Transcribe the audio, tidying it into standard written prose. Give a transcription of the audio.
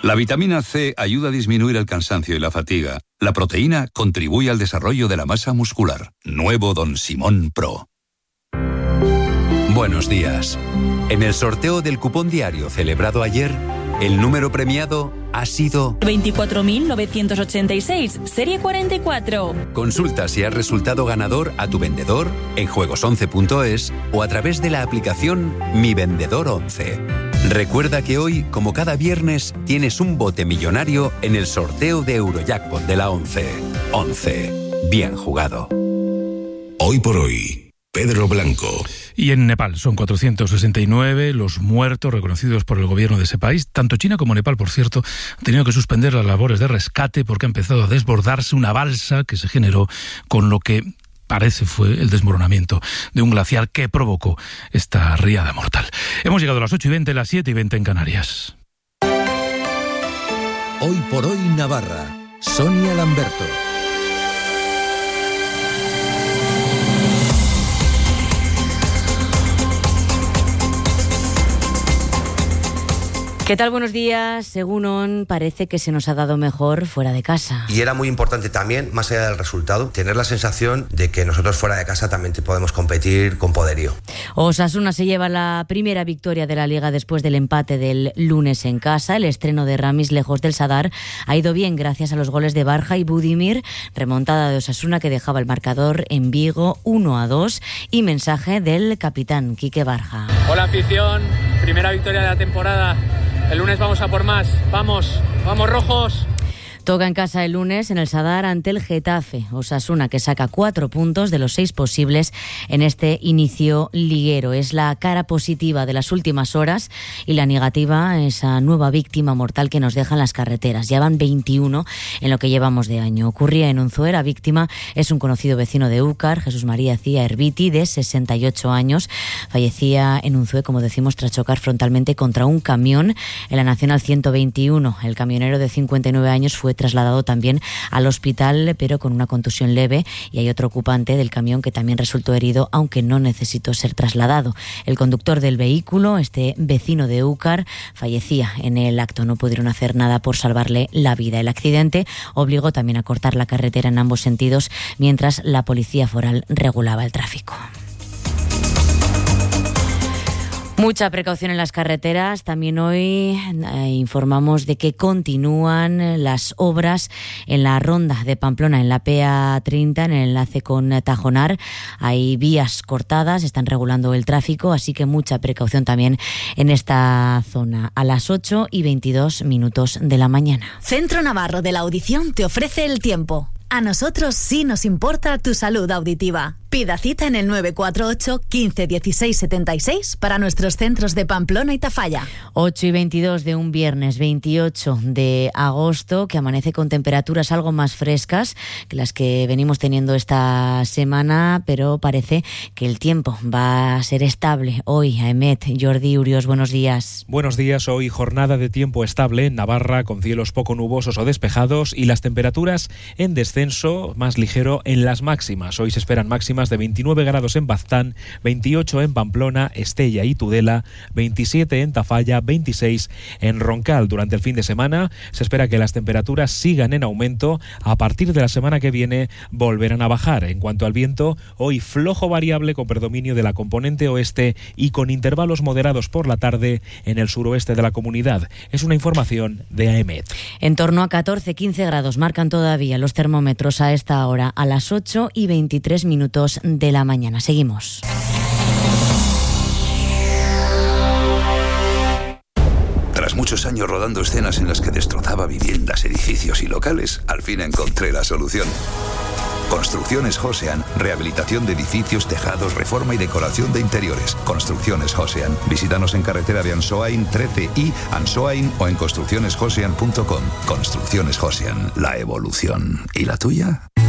La vitamina C ayuda a disminuir el cansancio y la fatiga. La proteína contribuye al desarrollo de la masa muscular. Nuevo Don Simón Pro. Buenos días. En el sorteo del cupón diario celebrado ayer, el número premiado ha sido 24.986, serie 44. Consulta si has resultado ganador a tu vendedor en juegos11.es o a través de la aplicación Mi Vendedor 11. Recuerda que hoy, como cada viernes, tienes un bote millonario en el sorteo de Eurojackpot de la 11. 11. Bien jugado. Hoy por hoy, Pedro Blanco. Y en Nepal son 469 los muertos reconocidos por el gobierno de ese país. Tanto China como Nepal, por cierto, han tenido que suspender las labores de rescate porque ha empezado a desbordarse una balsa que se generó con lo que parece fue el desmoronamiento de un glaciar que provocó esta riada mortal. Hemos llegado a las 8:20, las 7:20 en Canarias. Hoy por hoy Navarra. Sonia Lamberto. ¿Qué tal? Buenos días. Según parece que se nos ha dado mejor fuera de casa. Y era muy importante también, más allá del resultado, tener la sensación de que nosotros fuera de casa también podemos competir con poderío. Osasuna se lleva la primera victoria de la Liga después del empate del lunes en casa. El estreno de Ramis lejos del Sadar ha ido bien gracias a los goles de Barja y Budimir. Remontada de Osasuna que dejaba el marcador en Vigo 1-2 y mensaje del capitán Quique Barja. Hola afición, primera victoria de la temporada. El lunes vamos a por más. Vamos rojos. Toca en casa el lunes en el Sadar ante el Getafe. Osasuna que saca 4 puntos de los 6 posibles en este inicio liguero. Es la cara positiva de las últimas horas y la negativa, esa nueva víctima mortal que nos dejan las carreteras. Ya van 21 en lo que llevamos de año. Ocurría en Unzué. La víctima es un conocido vecino de Úcar, Jesús María Cía Herbiti, de 68 años. Fallecía en Unzué, como decimos, tras chocar frontalmente contra un camión en la Nacional 121. El camionero de 59 años fue trasladado también al hospital, pero con una contusión leve, y hay otro ocupante del camión que también resultó herido, aunque no necesitó ser trasladado. El conductor del vehículo, este vecino de Úcar, fallecía en el acto. No pudieron hacer nada por salvarle la vida. El accidente obligó también a cortar la carretera en ambos sentidos, mientras la policía foral regulaba el tráfico. Mucha precaución en las carreteras. También hoy informamos de que continúan las obras en la ronda de Pamplona, en la PA30, en el enlace con Tajonar. Hay vías cortadas, están regulando el tráfico, así que mucha precaución también en esta zona. A las 8:22 de la mañana. Centro Navarro de la Audición te ofrece el tiempo. A nosotros sí nos importa tu salud auditiva. Pida cita en el 948 15 16 76 para nuestros centros de Pamplona y Tafalla. 8:22 de un viernes 28 de agosto, que amanece con temperaturas algo más frescas que las que venimos teniendo esta semana, pero parece que el tiempo va a ser estable. Hoy, Aemet, Jordi Urios, buenos días. Buenos días. Hoy jornada de tiempo estable en Navarra, con cielos poco nubosos o despejados y las temperaturas en descenso, más ligero en las máximas. Hoy se esperan máximas de 29 grados en Baztán, 28 en Pamplona, Estella y Tudela, 27 en Tafalla, 26 en Roncal. Durante el fin de semana se espera que las temperaturas sigan en aumento. A partir de la semana que viene volverán a bajar. En cuanto al viento, hoy flojo variable con predominio de la componente oeste y con intervalos moderados por la tarde en el suroeste de la comunidad. Es una información de AEMET. En torno a 14-15 grados marcan todavía los termómetros a esta hora, a las 8:23 de la mañana. Seguimos. Tras muchos años rodando escenas en las que destrozaba viviendas, edificios y locales, al fin encontré la solución. Construcciones Josean, rehabilitación de edificios, tejados, reforma y decoración de interiores. Construcciones Josean. Visítanos en carretera de Ansoain 13i, Ansoain, o en construccionesjosean.com. Construcciones Josean, la evolución. ¿Y la tuya?